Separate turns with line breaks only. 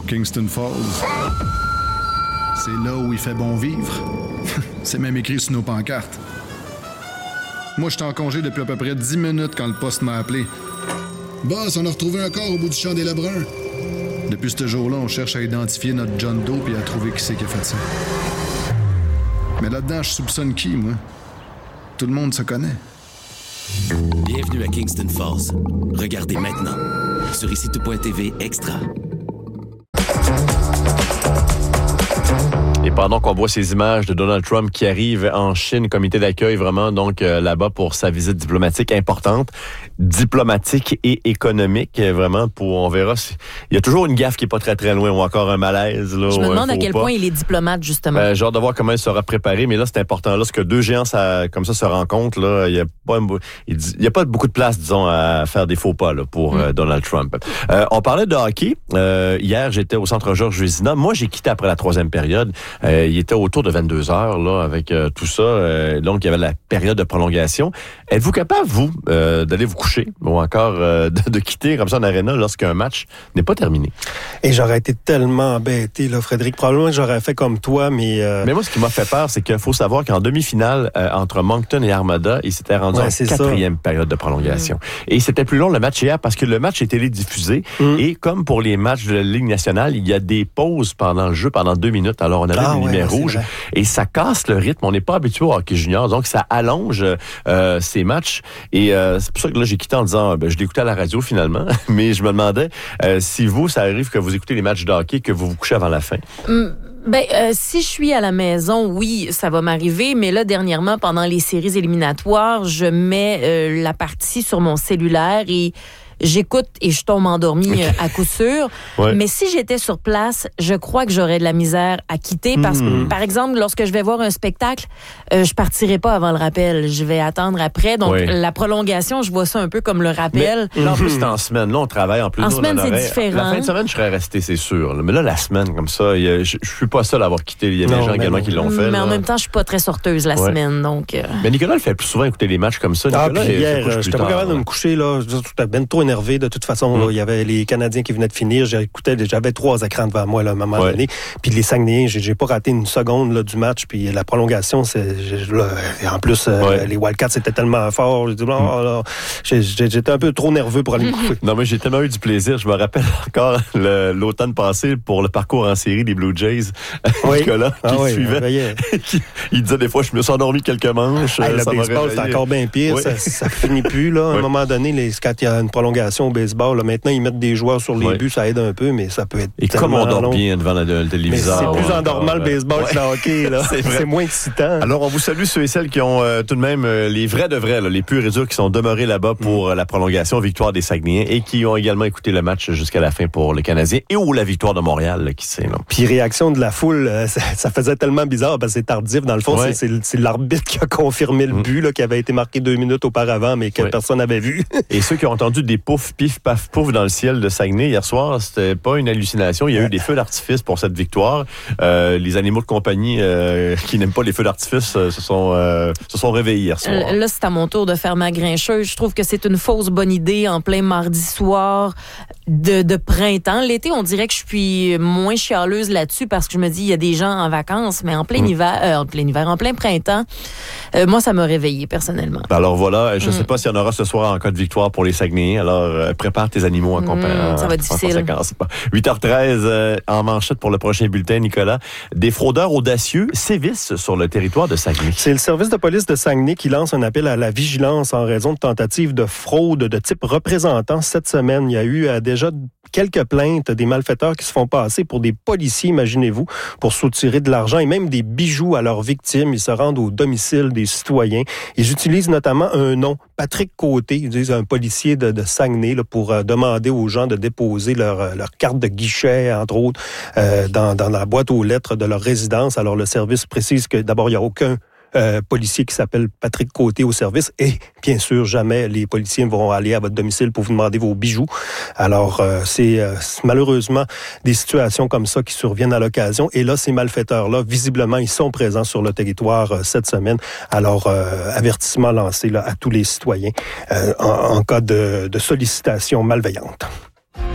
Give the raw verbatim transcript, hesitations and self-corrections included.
Kingston Falls. C'est là où il fait bon vivre. C'est même écrit sur nos pancartes. Moi, j'étais en congé depuis à peu près dix minutes quand le poste m'a appelé. Boss, on a retrouvé un corps au bout du champ des Lebrun. Depuis ce jour-là, on cherche à identifier notre John Doe et à trouver qui c'est qui a fait ça. Mais là-dedans, je soupçonne qui, moi? Tout le monde se connaît.
Bienvenue à Kingston Falls. Regardez maintenant sur ici tout point t v Extra.
Et pendant qu'on voit ces images de Donald Trump qui arrive en Chine, comité d'accueil vraiment donc euh, là-bas pour sa visite diplomatique importante, diplomatique et économique, vraiment pour on verra. Si, il y a toujours une gaffe qui est pas très très loin ou encore un malaise là.
Je me demande à quel
pas.
point il est diplomate justement.
Ben, j'ai hâte de voir comment il sera préparé, mais là c'est important. Là, ce que deux géants ça, comme ça se rencontrent là, il y a pas il y a pas beaucoup de place disons à faire des faux pas là pour mm. euh, Donald Trump. Euh, on parlait de hockey. Euh, hier j'étais au centre Georges Vézina. Moi j'ai quitté après la troisième période. Euh, il était autour de vingt-deux heures là avec euh, tout ça. Euh, donc, il y avait la période de prolongation. Êtes-vous capable, vous, euh, d'aller vous coucher ou encore euh, de, de quitter comme ça en aréna lorsqu'un match n'est pas terminé?
Et j'aurais été tellement embêté, là, Frédéric. Probablement que j'aurais fait comme toi, mais... Euh...
Mais moi, ce qui m'a fait peur, c'est qu'il faut savoir qu'en demi-finale, euh, entre Moncton et Armada, il s'était rendu ouais, en quatrième ça. période de prolongation. Mmh. Et c'était plus long le match hier parce que le match est télédiffusé. Mmh. Et comme pour les matchs de la Ligue nationale, il y a des pauses pendant le jeu, pendant deux minutes. Alors, on avait ah, une ouais, lumière rouge. Et ça casse le rythme. On n'est pas habitué au hockey junior. Donc, ça allonge euh, ces matchs. Et euh, c'est pour ça que là, j'ai quitté en disant, ben, je l'écoutais à la radio finalement. Mais je me demandais euh, si vous, ça arrive que vous écoutez les matchs de hockey, que vous vous couchez avant la fin.
Mm. Ben, euh, si je suis à la maison, oui, ça va m'arriver. Mais là, dernièrement, pendant les séries éliminatoires, je mets euh, la partie sur mon cellulaire et j'écoute et je tombe endormie à coup sûr. Ouais. Mais si j'étais sur place, je crois que j'aurais de la misère à quitter parce que, mmh. par exemple, lorsque je vais voir un spectacle, euh, je partirai pas avant le rappel. Je vais attendre après. Donc, ouais. la prolongation, je vois ça un peu comme le rappel.
Mais, là, en plus, c'est en semaine. Là, on travaille en plus.
En
nous,
semaine,
on
c'est
aurait...
différent.
La fin de semaine, je serais resté, c'est sûr. Mais là, la semaine, comme ça, a... je, je suis pas seul à avoir quitté. Il y a des non, gens également non. qui l'ont fait.
Mais
là.
en même temps, je suis pas très sorteuse la ouais. semaine. Donc, euh...
Mais Nicolas le fait plus souvent écouter les matchs comme ça.
Ah,
Nicolas,
puis hier, j'étais pas capable de me coucher. Là. J'étais ben trop énervé de toute façon. Là, il y avait les Canadiens qui venaient de finir. J'écoutais, j'avais trois écrans devant moi là, à un moment ouais. donné. Puis les Saguenayens, j'ai, j'ai pas raté une seconde là, du match. Puis la prolongation, c'est là, en plus euh, ouais. les Wildcats c'était tellement fort. J'ai dit, oh, là, j'ai, j'étais un peu trop nerveux pour aller me coucher.
Non mais j'ai tellement eu du plaisir. Je me rappelle encore le, l'automne passé pour le parcours en série des Blue Jays. Oui. Nicolas qui ah, oui, suivait. Il disait des fois je me suis endormi quelques manches.
Hey, le baseball c'est encore bien pire. Oui. Ça, ça finit plus là. À un oui. moment donné, les, quand il y a une prolongation au baseball, là, maintenant ils mettent des joueurs sur les ouais. buts, ça aide un peu, mais ça peut être.
Et comme on dort long. bien devant le, le téléviseur.
Mais c'est plus endormant le baseball ouais. que le hockey, là. c'est, c'est moins excitant.
Alors, on vous salue ceux et celles qui ont euh, tout de même euh, les vrais de vrais, là, les purs et durs qui sont demeurés là-bas pour mm. euh, la prolongation, victoire des Saguenayens et qui ont également écouté le match jusqu'à la fin pour le Canadien et ou la victoire de Montréal, là, qui sait. Là.
Puis réaction de la foule, euh, ça, ça faisait tellement bizarre parce que c'est tardif. Dans le fond, ouais. c'est, c'est, c'est l'arbitre qui a confirmé le mm. but là, qui avait été marqué deux minutes auparavant, mais que ouais. personne n'avait vu. Et
ceux qui ont entendu des poufs, pif, paf, pouf dans le ciel de Saguenay hier soir, c'était pas une hallucination. Il y a eu des feux d'artifice pour cette victoire. Euh, les animaux de compagnie euh, qui n'aiment pas les feux d'artifice euh, se sont euh, se sont réveillés hier soir.
Là, c'est à mon tour de faire ma grincheuse. Je trouve que c'est une fausse bonne idée en plein mardi soir de, de printemps. L'été, on dirait que je suis moins chialeuse là-dessus parce que je me dis, il y a des gens en vacances, mais en plein mmh. hiver, euh, en plein hiver, en plein printemps, euh, moi, ça m'a réveillée personnellement.
Alors voilà, je ne mmh. sais pas s'il y en aura ce soir en cas de victoire pour les Saguenayens. Alors, euh, prépare tes animaux en compagnie.
Mmh, ça va être difficile.
huit heures treize euh, en manchette pour le prochain bulletin, Nicolas. Des fraudeurs audacieux sévissent sur le territoire de Saguenay.
C'est le service de police de Saguenay qui lance un appel à la vigilance en raison de tentatives de fraude de type représentant cette semaine. Il y a eu euh, déjà quelques plaintes des malfaiteurs qui se font passer pour des policiers, imaginez-vous, pour soutirer de l'argent et même des bijoux à leurs victimes. Ils se rendent au domicile des citoyens. Ils utilisent notamment un nom, Patrick Côté, ils disent un policier de, de Saguenay, là, pour euh, demander aux gens de déposer leur, leur carte de guichet, entre autres, euh, dans, dans la boîte aux lettres de leur résidence. Alors, le service précise que d'abord, il n'y a aucun Euh, policier qui s'appelle Patrick Côté au service et bien sûr jamais les policiers vont aller à votre domicile pour vous demander vos bijoux. Alors euh, c'est, euh, c'est malheureusement des situations comme ça qui surviennent à l'occasion et là ces malfaiteurs-là visiblement ils sont présents sur le territoire euh, cette semaine. Alors euh, avertissement lancé là, à tous les citoyens euh, en, en cas de, de sollicitation malveillante.